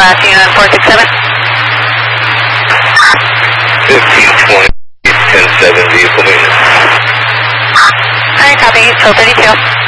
last unit 467. 1520, 10-7, vehicle maintenance. Alright, copy, still 32.